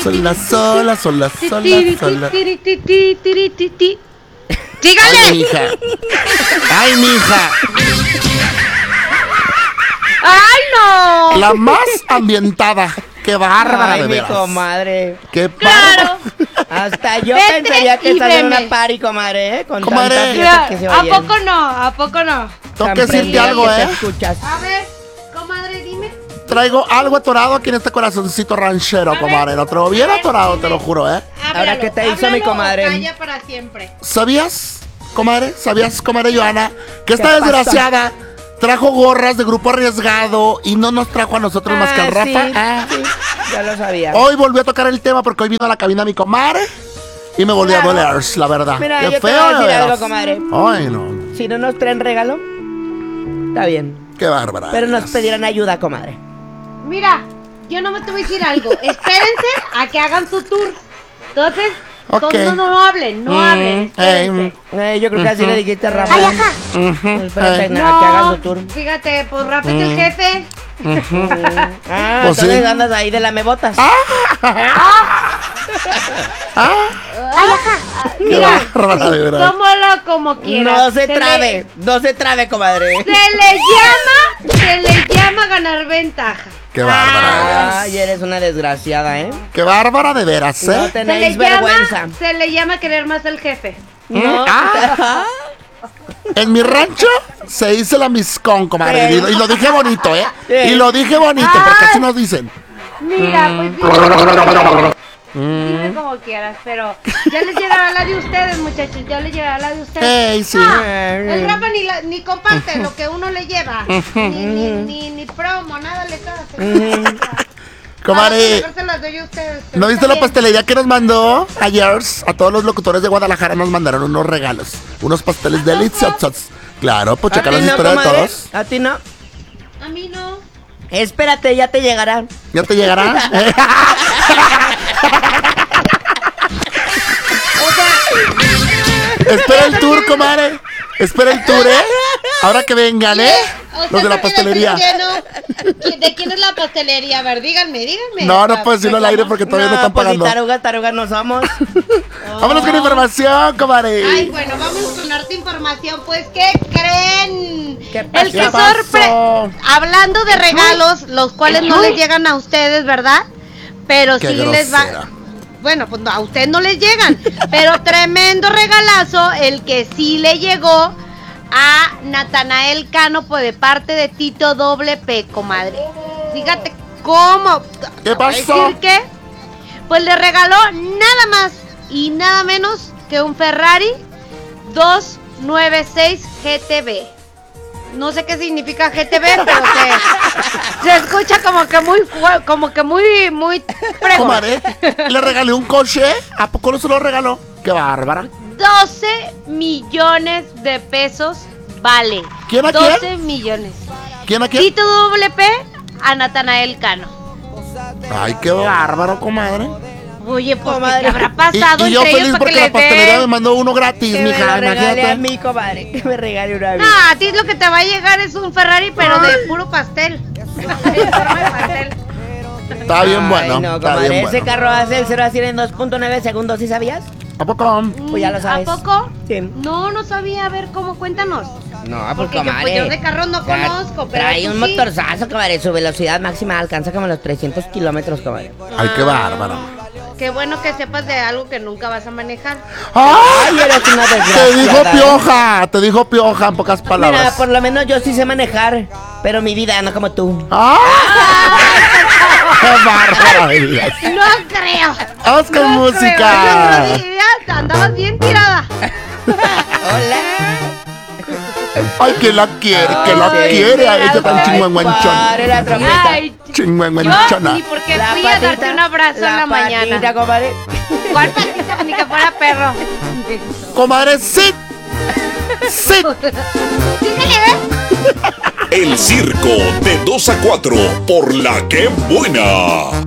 sola, sola, sola, sola. ¡Sígale! Ay, mija. Ay, mija. ¡Ay, no! La más ambientada. Qué bárbara, Ay, de mi veras. comadre. Qué Claro. Hasta yo Vete pensaría que y estás en veme. una party, comadre, ¿eh? Con Comadre. tanta fiesta que se ¿A oyen. poco no? ¿A poco no? Tengo Tan que decirte prendida algo, que te ¿eh? escuchas. A ver, comadre, dime. Traigo algo atorado aquí en este corazoncito ranchero, A comadre. ver, Lo traigo bien a ver, atorado, dime. te lo juro, ¿eh? Ahora, ¿qué te hizo mi háblalo comadre? o calla para siempre. ¿Sabías, comadre? ¿Sabías, comadre Joana? Que esta ¿Qué desgraciada trajo gorras de grupo arriesgado y no nos trajo a nosotros más que al Rafa. Sí, Ah. sí, ya lo sabía. Hoy volvió a tocar el tema porque hoy vino a la cabina mi comadre y me volvió a doler, la verdad. Mira, Qué yo te feo, voy a de decir veras. algo, comadre. Ay, no. Si no nos traen regalo, está bien. Qué bárbara. Pero nos eres. pedirán ayuda, comadre. Mira, yo no me te voy a decir algo. Espérense a que hagan su tour. Entonces, Ok. no hablen, no hablen. Espérense. Yo creo que así le dijiste a Rafa. Ay, ajá. Espérate, Ay. a que hagan su tour. Fíjate, pues Rafa es el jefe. Ah, Pues entonces sí. andas ahí de lamebotas. Mira, bárbara, de verdad. tómalo como quieras. No se trabe, no se trabe, comadre. Se le llama ganar ventaja. Qué bárbara. Ay, eres una desgraciada, ¿eh? Qué bárbara de veras, No ¿eh? tenéis vergüenza. Se le llama querer más al jefe. No. En mi rancho se dice la miscón, comadre. Y lo dije bonito, ¿eh? Y lo dije bonito, porque así nos dicen. Mira, pues dime como quieras, pero ya les llegará la de ustedes, muchachos, ya les llegará la de ustedes. Ey, sí. El Rafa ni comparte lo que uno le lleva, ni promo, nada le hace. Comadre, Mejor se las doy a ustedes. pero ¿no viste está la bien. pastelería que nos mandó ayer? A todos los locutores de Guadalajara nos mandaron unos regalos. Unos pasteles deliciosos. Claro, pues checar ¿A las ti no, historias de comadre? todos. ¿A ti no? A mí no. Espérate, ya te llegará. ¿Ya te llegará? Espera el tour, comadre. Espera el tour, ¿eh? Ahora que vengan, ¿eh? O sea, Los de la que pastelería. ¿De quién es la pastelería? A ver, díganme. No, no puedo decirlo al aire porque todavía no están pues pagando. ni tarugas no somos. Vámonos con información, comadre. Ay, bueno, vamos con harta información. Pues, ¿qué creen? ¿Qué pasó? El que ¿Qué pasó? hablando de regalos, los cuales no les llegan a ustedes, ¿verdad? Pero Qué sí les grosera. va. Bueno, pues no, a ustedes no les llegan. Pero tremendo regalazo el que sí le llegó a Natanael Cano por de parte de Tito WP, comadre. Fíjate cómo. ¿Qué pasó? ¿Decir qué? Pues le regaló nada más y nada menos que un Ferrari 296 GTB. No sé qué significa GTB, pero se escucha como que muy fregón. Comadre, ¿le regalé un coche? ¿A poco no se lo regaló? ¡Qué bárbara! 12 millones de pesos vale. ¿Quién a 12 quién? millones. ¿Quién aquí? Tito WP a Natanael Cano. Ay, qué bárbaro, comadre. Oye, pues Comadre. ¿qué habrá pasado Y yo entre ellos feliz para que porque la les pastelería me den? mandó uno gratis, Que me mija, lo regale a imagínate. mí, comadre. Que me regale una vez. No, a ti lo que te va a llegar es un Ferrari, pero de puro pastel. En forma de pastel. Está bien bueno, Ay, no, está comadre. bien Ese bueno. carro hace el 0 a 100 en 2.9 segundos, ¿sí sabías? ¿A poco? Pues ya lo sabes. ¿A poco? Sí. No sabía. A ver, ¿cómo? Cuéntanos. No, Porque yo de carros no conozco, pero trae tú un sí. motorzazo, comadre. Su velocidad máxima alcanza como los 300 kilómetros, comadre. Ay, qué bárbaro. Qué bueno que sepas de algo que nunca vas a manejar. Ay, eres una desgraciada. Te dijo pioja, te dijo pioja en pocas Mira, palabras. por lo menos yo sí sé manejar, pero mi vida no como tú. ¡Ah! ¡Qué bárbara! de Dios. No creo. Vamos con No música. creo. El otro día andabas bien tirada. Hola. Ay, que la quiere, que la Ay, quiere a mira, ella tan ay, chingüengüenchona. padre, la trompeta. Ay, yo Chingüengüenchona. ni porque fui a darte un abrazo en la mañana. patita, comadre. ¿Cuál patita? Ni que fuera perro. Comadre, sí. Sí. Síguele, ¿ves? El circo de 2 a 4 por La Que Buena.